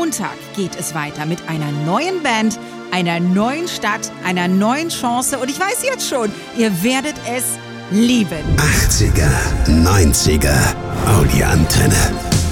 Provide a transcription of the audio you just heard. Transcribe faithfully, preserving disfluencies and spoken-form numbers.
Montag geht es weiter mit einer neuen Band, einer neuen Stadt, einer neuen Chance. Und ich weiß jetzt schon, ihr werdet es lieben. achtziger, neunziger, Audio Antenne.